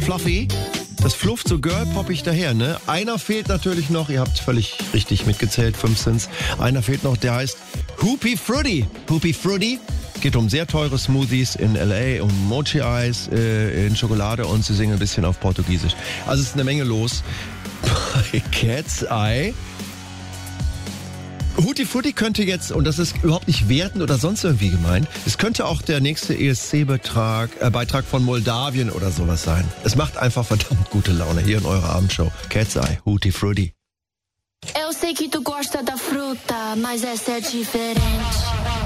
Fluffy. Das flufft so girl-poppig daher, ne? Einer fehlt natürlich noch, ihr habt völlig richtig mitgezählt, 5 sind's. Einer fehlt noch, der heißt Hoopy Fruity. Hoopy Fruity geht um sehr teure Smoothies in L.A., um Mochi-Eis in Schokolade und sie singen ein bisschen auf Portugiesisch. Also es ist eine Menge los bei Cat's Eye. Hooty Fruity könnte jetzt, und das ist überhaupt nicht wertend oder sonst irgendwie gemeint, es könnte auch der nächste ESC-Beitrag von Moldawien oder sowas sein. Es macht einfach verdammt gute Laune hier in eurer Abendshow. Cat's Eye, Hooty Fruity. Eu sei que tu gosta da fruta, mas essa é diferente.